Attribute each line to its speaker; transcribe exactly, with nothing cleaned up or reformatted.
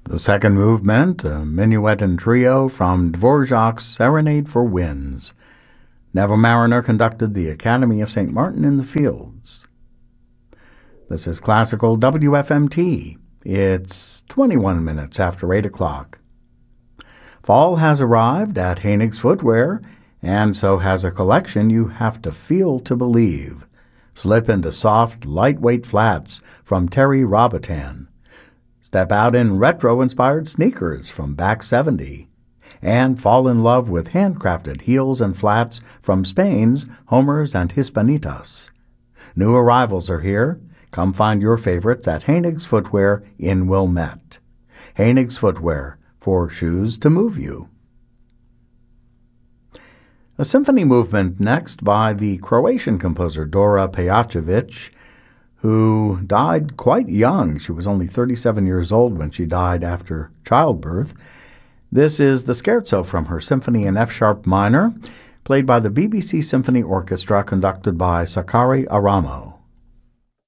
Speaker 1: The second movement, a minuet and trio from Dvorak's Serenade for Winds. Neville Marriner conducted the Academy of Saint Martin in the Fields. This is Classical W F M T. It's twenty-one minutes after eight o'clock. Fall has arrived at Haenig's Footwear, and so has a collection you have to feel to believe. Slip into soft, lightweight flats from Terry Robitan. Step out in retro-inspired sneakers from Back seventy. And fall in love with handcrafted heels and flats from Spain's Homers and Hispanitas. New arrivals are here. Come find your favorites at Haenig's Footwear in Wilmette. Haenig's Footwear, for shoes to move you. A symphony movement next by the Croatian composer Dora Pejacevic, who died quite young. She was only thirty-seven years old when she died after childbirth. This is the scherzo from her symphony in F-sharp minor, played by the B B C Symphony Orchestra, conducted by Sakari Aramo.